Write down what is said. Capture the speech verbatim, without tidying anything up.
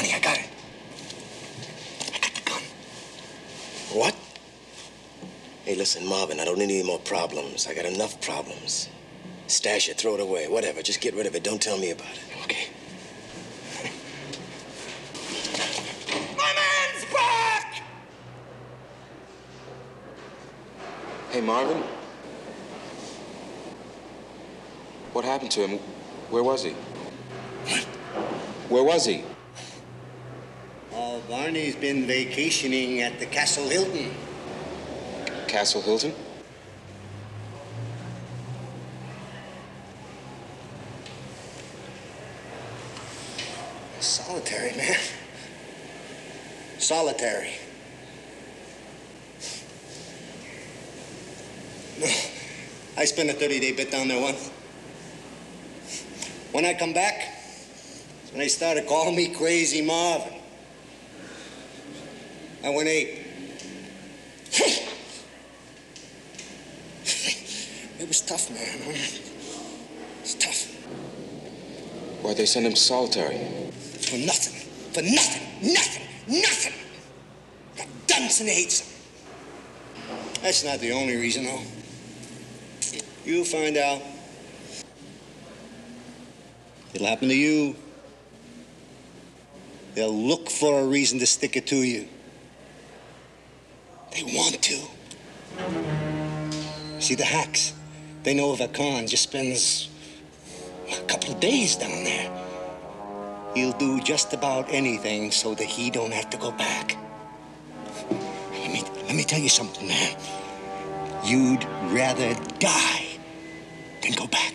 Honey, I got it. I got the gun. What? Hey, listen, Marvin, I don't need any more problems. I got enough problems. Stash it, throw it away, whatever. Just get rid of it. Don't tell me about it. Okay. My man's back! Hey, Marvin? What happened to him? Where was he? What? Where was he? Oh, Barney's been vacationing at the Castle Hilton. Castle Hilton? Solitary, man. Solitary. I spent a thirty-day bit down there once. When I come back, that's when they started calling me Crazy Marvin. And when they... It was tough, man. It's tough. Why'd they send him to solitary? For nothing. For nothing. Nothing. Nothing. That Dunson hates him. That's not the only reason, though. You'll find out. It'll happen to you. They'll look for a reason to stick it to you. They want to. See, the hacks, they know if a con just spends a couple of days down there, he'll do just about anything so that he don't have to go back. Let me, let me tell you something, man. You'd rather die than go back.